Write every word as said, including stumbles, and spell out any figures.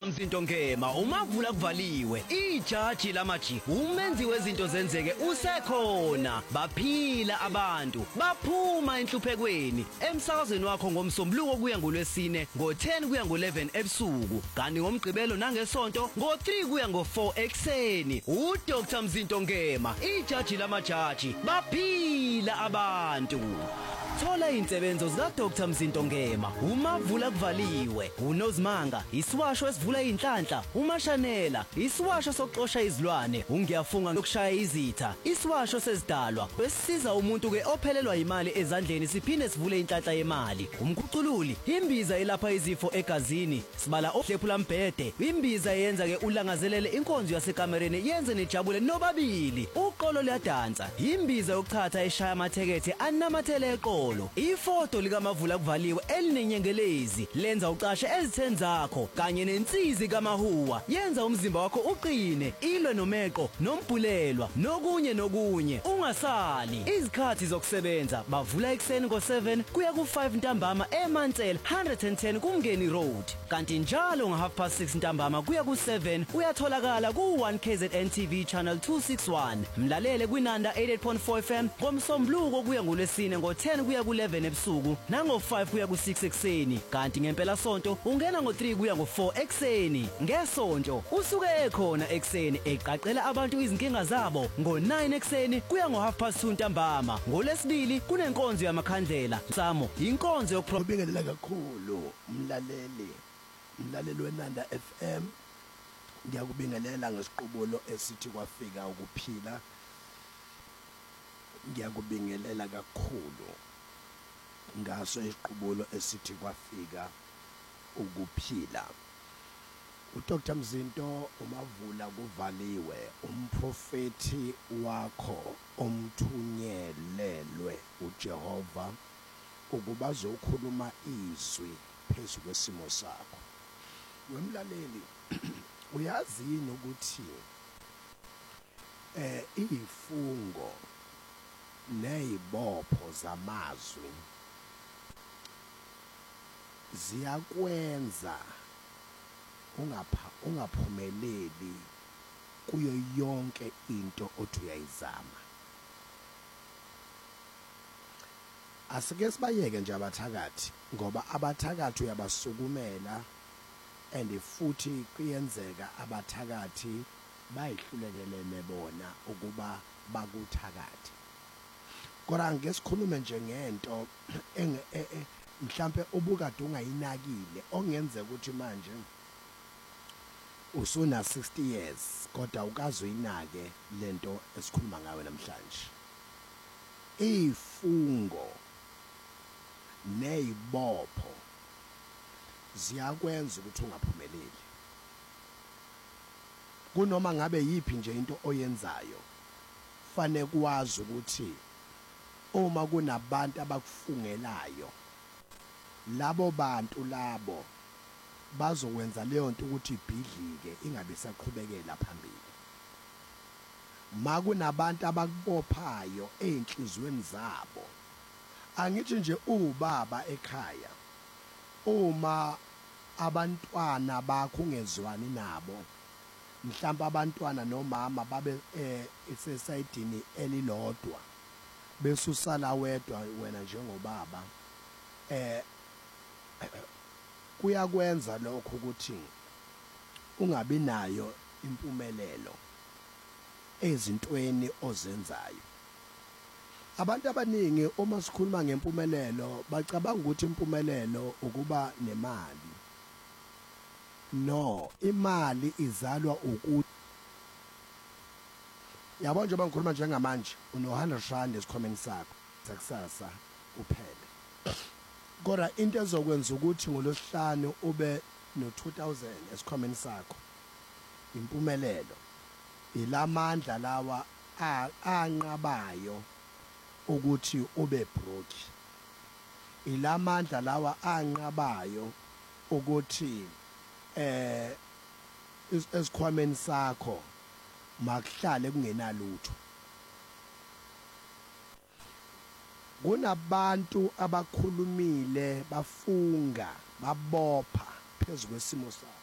Mzinto Ngema umavula kuvaliwe ijaji lamaji umenzi wezinto zenzeke usekhona baphila abantu baphuma enhluphekweni emsakazweni wakho ngomsombuluko kuya ngolwesine ngo ten kuya ngo eleven ebusuku kanti ngomgqibelo nangesonto ngo three kuya ngo four ekseni u Doctor Mzinto Ngema ijaji lamajaji baphila abantu. Thola insebenzo zika Doctor Mzinto Ngema umavula kuvaliwe uNozimanga isiwasho esivula inhlanhla uMashanela isiwasho sokuxosha izilwane ungiyafunga nokushaya izitha isiwasho sezidalwa besisiza umuntu ke ophelelwa imali ezandleni siphinde sivule inhlanhla yemali umkhucululi imbiza elapha izifo egazini sibala ohlephula mbhede imbiza yenza ke ulangazelele inkonzo yasekamereni yenze nejabule nobabili uqolo liyadansa imbiza yokuthatha eshaya amathekethe anamathele eqolo ifoto likamavula kuvaliwe elinenyengelezi lenza ucashe ezitheni zakho kanye nensizi kamahuwa yenza umzimba wakho uqine ilwe nomeqo nombhulelwa nokunye nokunye ungasali izikhathi zokusebenza bavula ekseni ngo seven kuya ku five ntambama eMantsela one ten kumngeni road kanti njalo ngo half past six ntambama kuya ku seven uyatholakala ku one K Z N T V channel two sixty-one mlalele kwinanda eighty-eight point four F M ngomsombuluko kuya ngolwesine ngo ten kuya ku eleven ebusuku nango five kuya ku six ekseni kanti ngempela sonto ungena ngo three kuya ngo four ekseni ngesonto usuke ekhona ekseni eqaqela abantu izinkinga zabo ngo nine ekseni kuya ngo half past two ntambama ngolesibili kunenkonzo yamakhandlela samo inkonzo yokubingelela kakhulu umlaleli umlaleli wenanda F M ngiyakubingelela ngesiqubulo esithi kwafika ukuphila ngiyakubingelela kakhulu ngaso isiqubulo esithi kwafika ukuphila uDoctor Mzinto umavula kuvaliwe umprofeti wakho omthunyelelwe uJehova ukuba azokhuluma izwi phezulu kwesimo sakho wemlaleli uyazini ukuthi eh izifungo nezibopho zamazwi ziyakwenza ungapha ungaphumeleli kuyo yonke into othi uyayizama asike sibayeke nje abathakathi ngoba abathakathi uyabasukumela and futhi kuyenzeka abathakathi bayihlulekelene bona ukuba bakuthakathi kodwa ngesikhulume nje ngento mhlambe ubukade ungayinakile ongenze ukuthi manje usuna sixty years kodwa ukazuyinake lento esikhuluma ngayo namhlanje ifungo nezibopho ziyakwenza ukuthi ungaphumeleli kunoma ngabe yipi nje into oyenzayo fane kwazi ukuthi uma kunabantu abakufungelayo labo bantu labo bazokwenza leyo nto ukuthi ibhidlike ingabe saqhubekela phambili makunabantu abakubophayo einhlizweni zabo angithi nje ubaba ekhaya uma abantwana bakho ungezwani nabo mhlawumbe abantwana nomama babe eh esesayidini elilodwa bese usala wedwa wena njengobaba eh kuyakwenza lokho ukuthi ungabi nayo impumelelo ezintweni ozenzayo abantu abaningi uma sikhuluma ngempumelelo bacabanga ukuthi impumelelo ukuba nemali no imali izalwa ukuthi yabo nje bangikhuluma njengamanje uno one hundred rand esikhomeni sakho sakusasa uphele kodwa into ezokwenza ukuthi ngolosihlanu ube no two thousand esikhomeni sakho impumelelo ilamandla lawa anqabayo ukuthi ube broke ilamandla lawa anqabayo ukuthi eh esikhwameni sakho makuhlale kungenalutho kunabantu abakhulumile bafunga babopha phezulu kwesimo sakho